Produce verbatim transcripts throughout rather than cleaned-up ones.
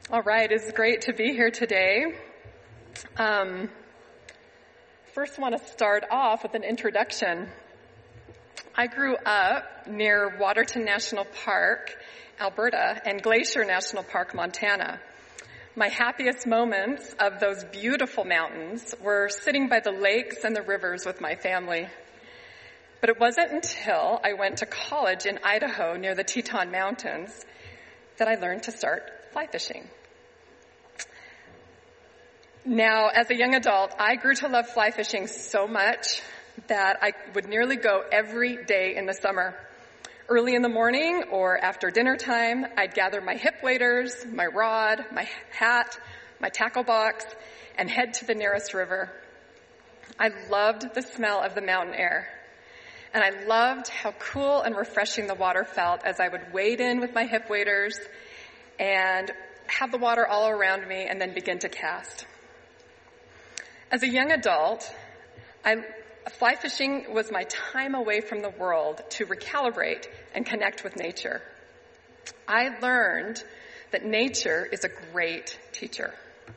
All right, it's great to be here today. Um, first, want to start off with an introduction. I grew up near Waterton National Park, Alberta, and Glacier National Park, Montana. My happiest moments of those beautiful mountains were sitting by the lakes and the rivers with my family. But it wasn't until I went to college in Idaho near the Teton Mountains that I learned to start fly fishing. Now, as a young adult, I grew to love fly fishing so much that I would nearly go every day in the summer. Early in the morning or after dinner time, I'd gather my hip waders, my rod, my hat, my tackle box, and head to the nearest river. I loved the smell of the mountain air, and I loved how cool and refreshing the water felt as I would wade in with my hip waders and have the water all around me and then begin to cast. As a young adult, I, fly fishing was my time away from the world to recalibrate and connect with nature. I learned that nature is a great teacher.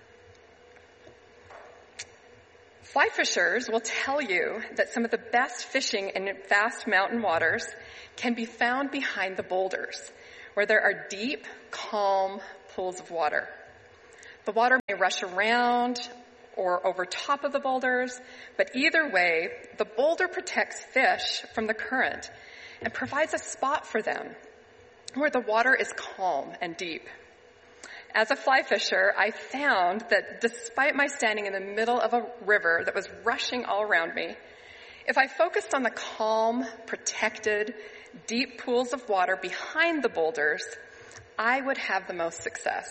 Fly fishers will tell you that some of the best fishing in vast mountain waters can be found behind the boulders, where there are deep, calm pools of water. The water may rush around or over top of the boulders, but either way, the boulder protects fish from the current and provides a spot for them where the water is calm and deep. As a fly fisher, I found that despite my standing in the middle of a river that was rushing all around me, if I focused on the calm, protected, deep pools of water behind the boulders, I would have the most success.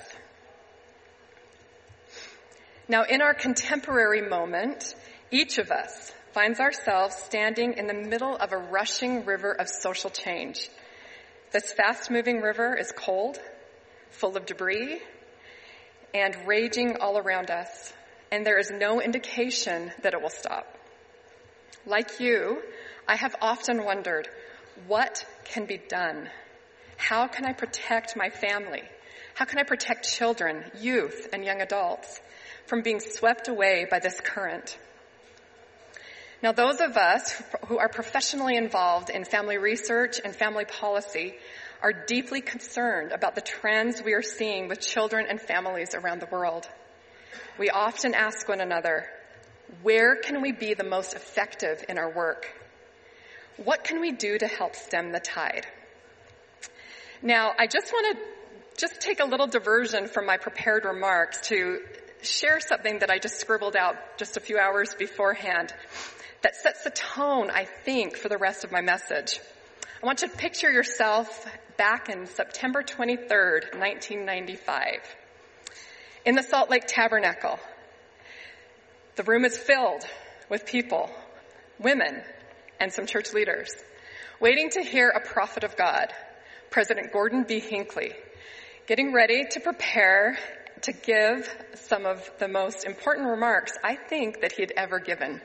Now, in our contemporary moment, each of us finds ourselves standing in the middle of a rushing river of social change. This fast-moving river is cold, full of debris, and raging all around us, and there is no indication that it will stop. Like you, I have often wondered, what can be done? How can I protect my family? How can I protect children, youth, and young adults from being swept away by this current? Now, those of us who are professionally involved in family research and family policy are deeply concerned about the trends we are seeing with children and families around the world. We often ask one another, where can we be the most effective in our work? What can we do to help stem the tide? Now, I just want to just take a little diversion from my prepared remarks to share something that I just scribbled out just a few hours beforehand that sets the tone, I think, for the rest of my message. I want you to picture yourself back in September twenty-third, nineteen ninety-five, in the Salt Lake Tabernacle. The room is filled with people, women, and some church leaders, waiting to hear a prophet of God, President Gordon B. Hinckley, getting ready to prepare to give some of the most important remarks I think that he had ever given.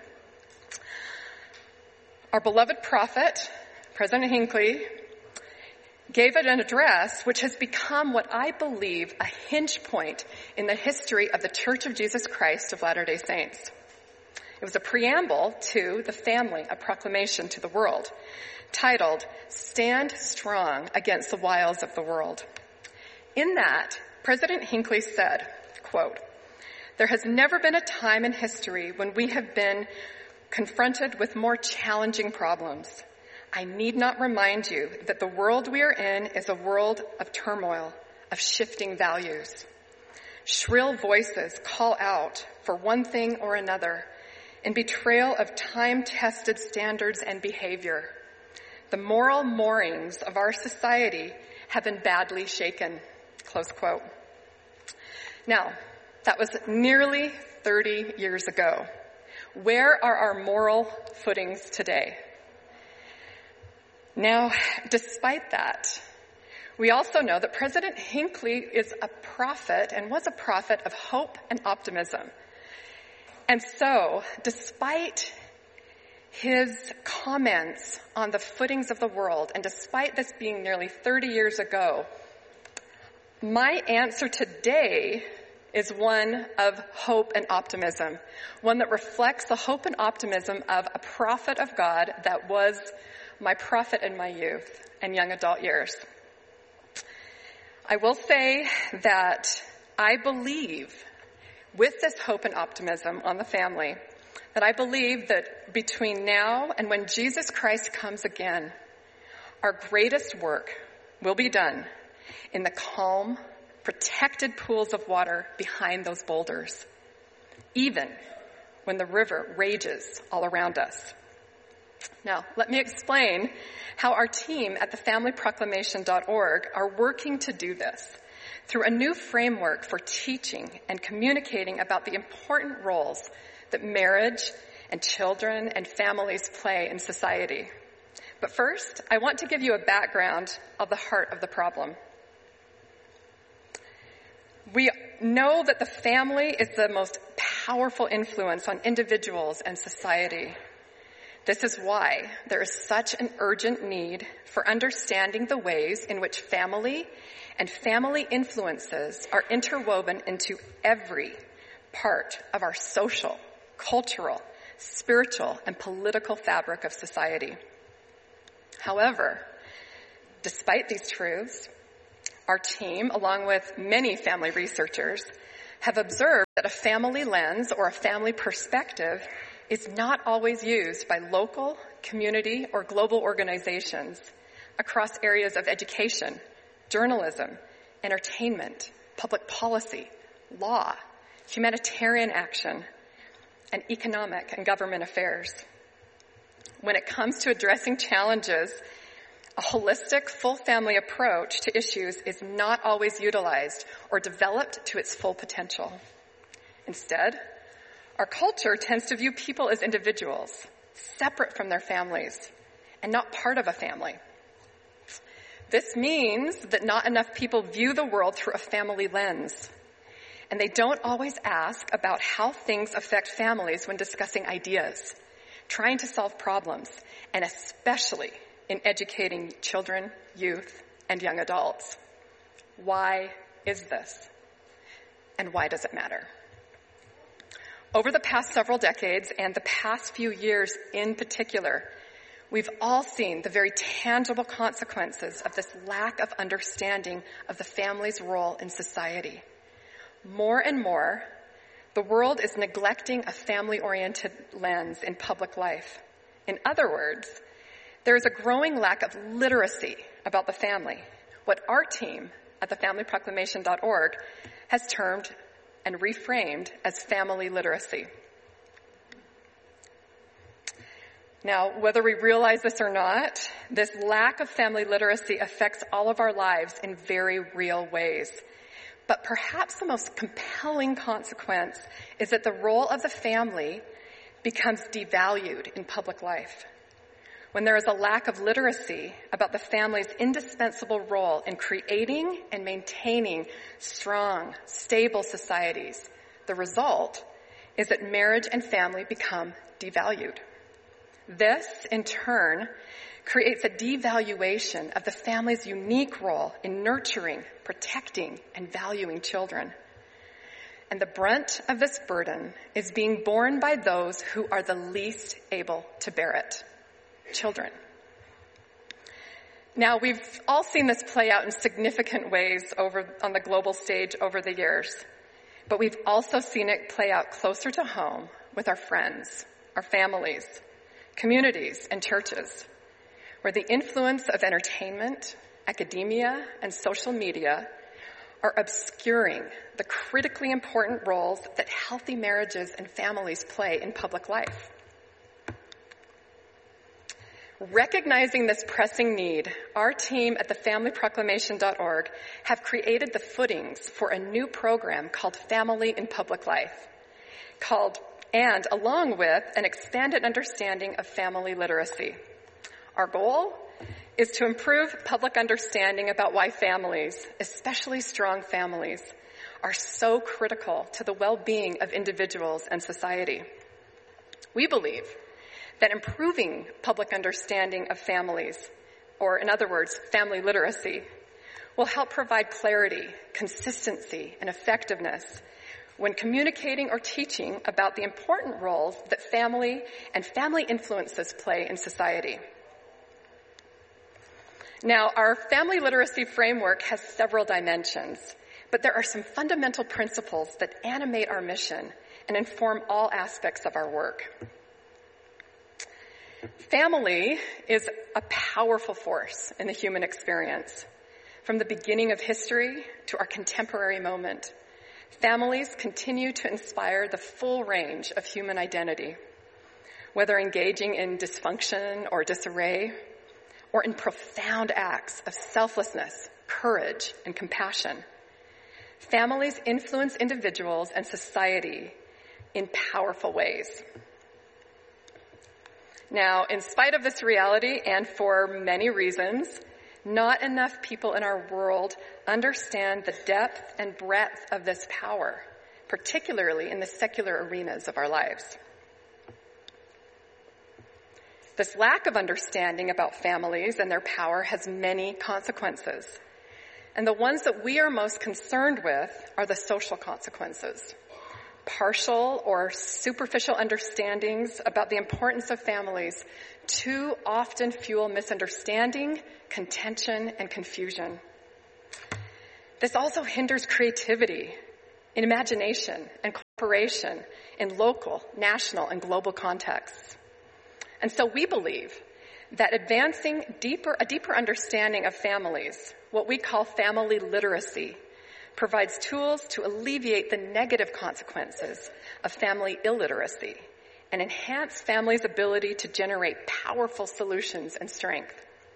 Our beloved prophet, President Hinckley, gave it an address which has become what I believe a hinge point in the history of the Church of Jesus Christ of Latter-day Saints. It was a preamble to the family, a proclamation to the world, titled, "Stand Strong Against the Wiles of the World." In that, President Hinckley said, quote, "There has never been a time in history when we have been confronted with more challenging problems. I need not remind you that the world we are in is a world of turmoil, of shifting values. Shrill voices call out for one thing or another in betrayal of time-tested standards and behavior. The moral moorings of our society have been badly shaken." Close quote. Now, that was nearly thirty years ago. Where are our moral footings today? Now, despite that, we also know that President Hinckley is a prophet and was a prophet of hope and optimism. And so, despite his comments on the footings of the world, and despite this being nearly thirty years ago, My answer today is one of hope and optimism, one that reflects the hope and optimism of a prophet of God that was my prophet in my youth and young adult years. I will say that I believe, with this hope and optimism on the family, that I believe that between now and when Jesus Christ comes again, our greatest work will be done in the calm, protected pools of water behind those boulders, even when the river rages all around us. Now, let me explain how our team at the family proclamation dot org are working to do this through a new framework for teaching and communicating about the important roles that marriage and children and families play in society. But first, I want to give you a background of the heart of the problem. We know that the family is the most powerful influence on individuals and society. This is why there is such an urgent need for understanding the ways in which family and family influences are interwoven into every part of our social, cultural, spiritual, and political fabric of society. However, despite these truths, our team, along with many family researchers, have observed that a family lens or a family perspective is not always used by local, community, or global organizations across areas of education, journalism, entertainment, public policy, law, humanitarian action, and economic and government affairs. When it comes to addressing challenges, a holistic, full family approach to issues is not always utilized or developed to its full potential. Instead, our culture tends to view people as individuals, separate from their families, and not part of a family. This means that not enough people view the world through a family lens, and they don't always ask about how things affect families when discussing ideas, trying to solve problems, and especially in educating children, youth, and young adults. Why is this? And why does it matter? Over the past several decades, and the past few years in particular, we've all seen the very tangible consequences of this lack of understanding of the family's role in society. More and more, the world is neglecting a family-oriented lens in public life. In other words, there is a growing lack of literacy about the family, what our team at the family proclamation dot org has termed and reframed as family literacy. Now, whether we realize this or not, this lack of family literacy affects all of our lives in very real ways. But perhaps the most compelling consequence is that the role of the family becomes devalued in public life. When there is a lack of literacy about the family's indispensable role in creating and maintaining strong, stable societies, the result is that marriage and family become devalued. This, in turn, creates a devaluation of the family's unique role in nurturing, protecting, and valuing children. And the brunt of this burden is being borne by those who are the least able to bear it. Children. Now, we've all seen this play out in significant ways over on the global stage over the years, but we've also seen it play out closer to home with our friends, our families, communities, and churches, where the influence of entertainment, academia, and social media are obscuring the critically important roles that healthy marriages and families play in public life. Recognizing this pressing need, our team at the family proclamation dot org have created the footings for a new program called Family in Public Life, called, and along with an expanded understanding of family literacy. Our goal is to improve public understanding about why families, especially strong families, are so critical to the well-being of individuals and society. We believe that improving public understanding of families, or in other words, family literacy, will help provide clarity, consistency, and effectiveness when communicating or teaching about the important roles that family and family influences play in society. Now, our family literacy framework has several dimensions, but there are some fundamental principles that animate our mission and inform all aspects of our work. Family is a powerful force in the human experience. From the beginning of history to our contemporary moment, families continue to inspire the full range of human identity, whether engaging in dysfunction or disarray, or in profound acts of selflessness, courage, and compassion. Families influence individuals and society in powerful ways. Now, in spite of this reality, and for many reasons, not enough people in our world understand the depth and breadth of this power, particularly in the secular arenas of our lives. This lack of understanding about families and their power has many consequences. And the ones that we are most concerned with are the social consequences. Partial or superficial understandings about the importance of families too often fuel misunderstanding, contention, and confusion. This also hinders creativity, imagination, and cooperation in local, national, and global contexts. And so we believe that advancing deeper, a deeper understanding of families, what we call family literacy, provides tools to alleviate the negative consequences of family illiteracy and enhance families' ability to generate powerful solutions and strength.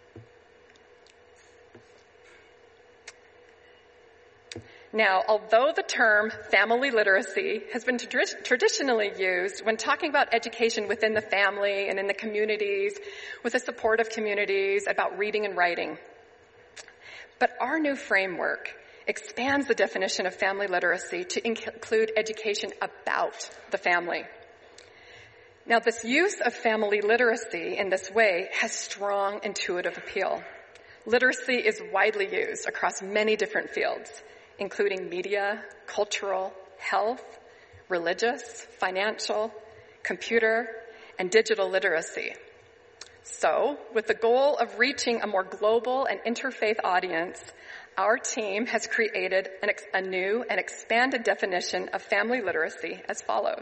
Now, although the term family literacy has been trad- traditionally used when talking about education within the family and in the communities, with the support of communities, about reading and writing, but our new framework expands the definition of family literacy to include education about the family. Now, this use of family literacy in this way has strong intuitive appeal. Literacy is widely used across many different fields, including media, cultural, health, religious, financial, computer, and digital literacy. So, with the goal of reaching a more global and interfaith audience, our team has created an ex- a new and expanded definition of family literacy as follows.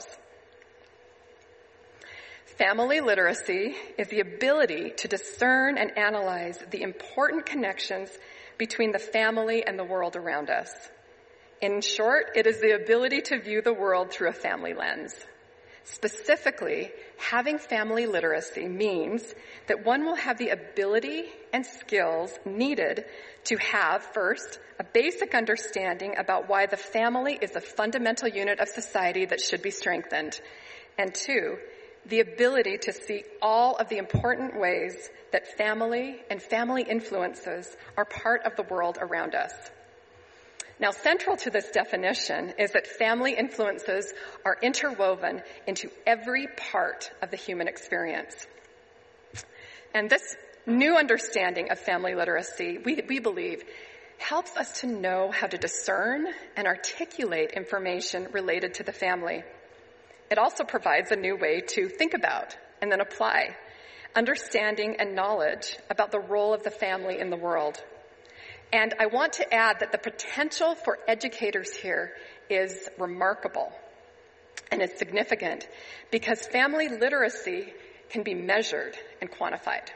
Family literacy is the ability to discern and analyze the important connections between the family and the world around us. In short, it is the ability to view the world through a family lens. Specifically, having family literacy means that one will have the ability and skills needed to have, first, a basic understanding about why the family is a fundamental unit of society that should be strengthened, and two, the ability to see all of the important ways that family and family influences are part of the world around us. Now, central to this definition is that family influences are interwoven into every part of the human experience. And this new understanding of family literacy, we, we believe, helps us to know how to discern and articulate information related to the family. It also provides a new way to think about and then apply understanding and knowledge about the role of the family in the world. And I want to add that the potential for educators here is remarkable and is significant because family literacy can be measured and quantified.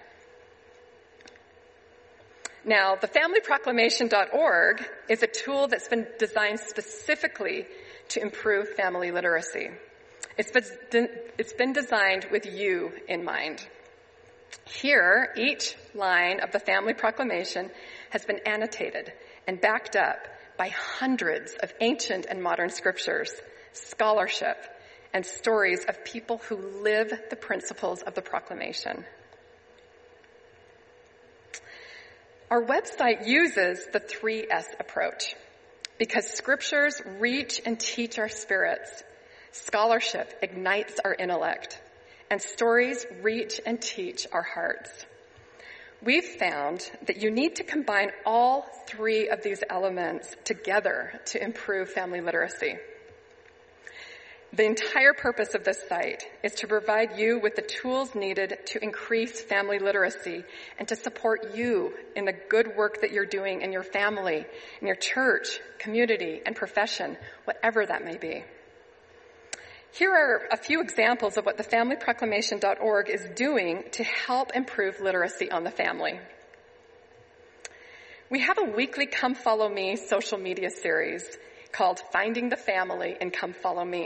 Now, the family proclamation dot org is a tool that's been designed specifically to improve family literacy. It's been, it's been designed with you in mind. Here, each line of the Family Proclamation has been annotated and backed up by hundreds of ancient and modern scriptures, scholarship, and stories of people who live the principles of the proclamation. Our website uses the three S approach because scriptures reach and teach our spirits, scholarship ignites our intellect, and stories reach and teach our hearts. we've found that you need to combine all three of these elements together to improve family literacy. The entire purpose of this site is to provide you with the tools needed to increase family literacy and to support you in the good work that you're doing in your family, in your church, community, and profession, whatever that may be. Here are a few examples of what the family proclamation dot org is doing to help improve literacy on the family. We have a weekly Come Follow Me social media series called Finding the Family in Come Follow Me.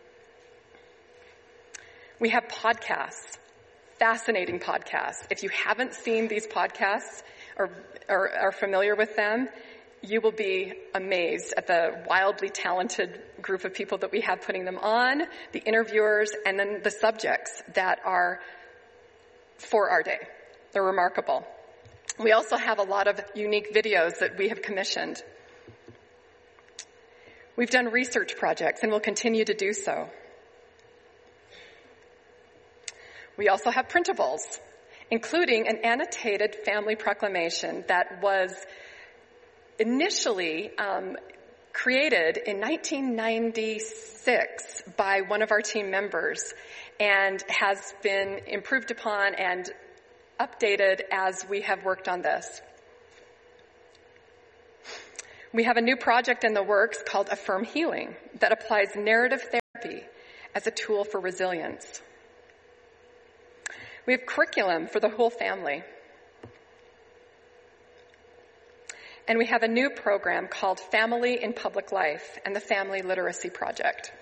We have podcasts, fascinating podcasts. If you haven't seen these podcasts or, or are familiar with them, you will be amazed at the wildly talented group of people that we have putting them on, the interviewers, and then the subjects that are for our day. They're remarkable. We also have a lot of unique videos that we have commissioned. We've done research projects and will continue to do so. We also have printables, including an annotated family proclamation that was initially um, created in nineteen ninety-six by one of our team members and has been improved upon and updated as we have worked on this. We have a new project in the works called Affirm Healing that applies narrative therapy as a tool for resilience. We have curriculum for the whole family. And we have a new program called Family in Public Life and the Family Literacy Project.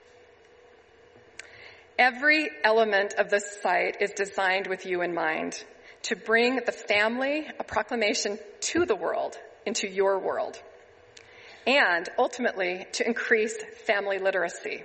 Every element of this site is designed with you in mind to bring the family, a proclamation to the world, into your world, and ultimately to increase family literacy.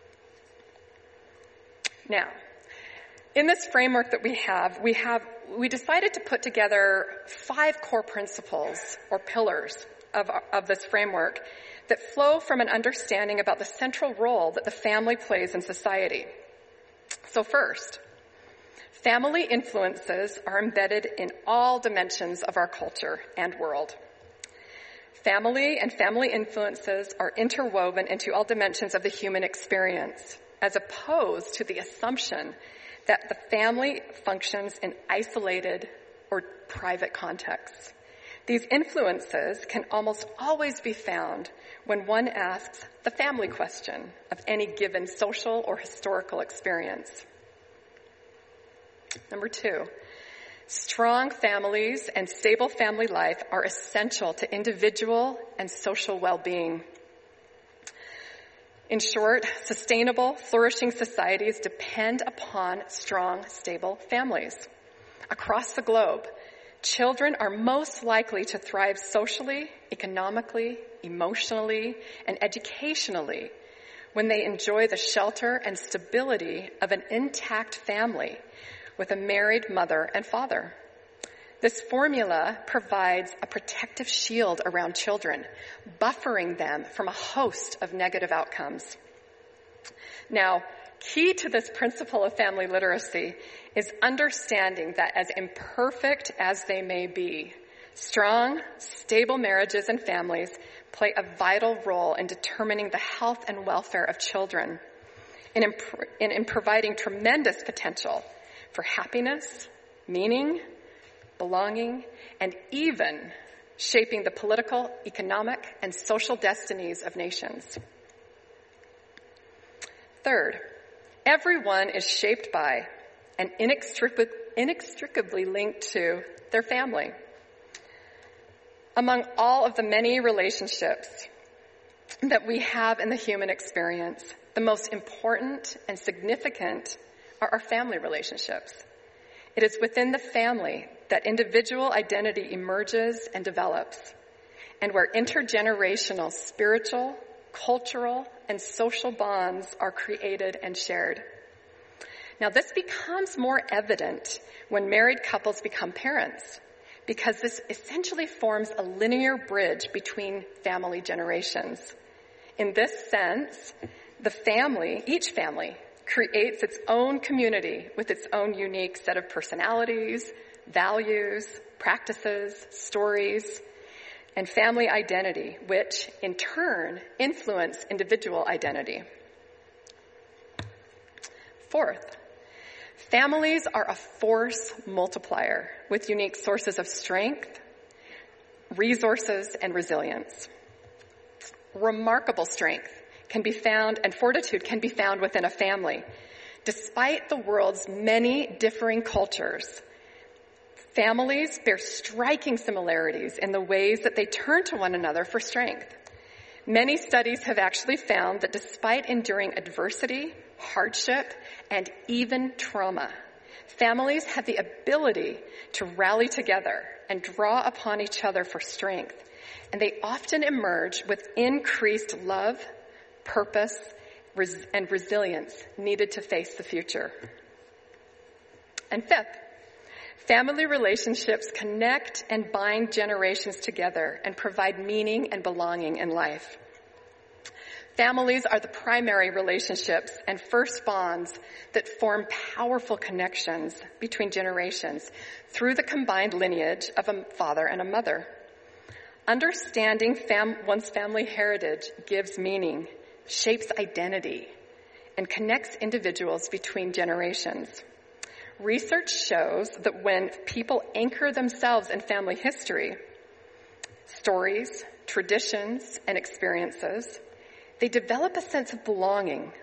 Now, in this framework that we have, we have we decided to put together five core principles or pillars of, of this framework that flow from an understanding about the central role that the family plays in society. So first, family influences are embedded in all dimensions of our culture and world. Family and family influences are interwoven into all dimensions of the human experience, as opposed to the assumption that the family functions in isolated or private contexts. These influences can almost always be found when one asks the family question of any given social or historical experience. Number two, strong families and stable family life are essential to individual and social well-being. In short, sustainable, flourishing societies depend upon strong, stable families. Across the globe, children are most likely to thrive socially, economically, emotionally, and educationally when they enjoy the shelter and stability of an intact family with a married mother and father. This formula provides a protective shield around children, buffering them from a host of negative outcomes. Now, key to this principle of family literacy is understanding that as imperfect as they may be, strong, stable marriages and families play a vital role in determining the health and welfare of children, in, imp- in, in providing tremendous potential for happiness, meaning, belonging, and even shaping the political, economic, and social destinies of nations. Third, everyone is shaped by and inextric- inextricably linked to their family. Among all of the many relationships that we have in the human experience, the most important and significant are our family relationships. It is within the family that individual identity emerges and develops, and where intergenerational spiritual, cultural, and social bonds are created and shared. Now, this becomes more evident when married couples become parents, because this essentially forms a linear bridge between family generations. In this sense, the family, each family, creates its own community with its own unique set of personalities, values, practices, stories, and family identity, which in turn influence individual identity. Fourth, families are a force multiplier with unique sources of strength, resources, and resilience. Remarkable strength can be found, and fortitude can be found within a family. Despite the world's many differing cultures, families bear striking similarities in the ways that they turn to one another for strength. Many studies have actually found that despite enduring adversity, hardship, and even trauma, families have the ability to rally together and draw upon each other for strength, and they often emerge with increased love, purpose, res- and resilience needed to face the future. And fifth, family relationships connect and bind generations together and provide meaning and belonging in life. Families are the primary relationships and first bonds that form powerful connections between generations through the combined lineage of a father and a mother. Understanding fam- one's family heritage gives meaning, shapes identity, and connects individuals between generations. Research shows that when people anchor themselves in family history, stories, traditions, and experiences, they develop a sense of belonging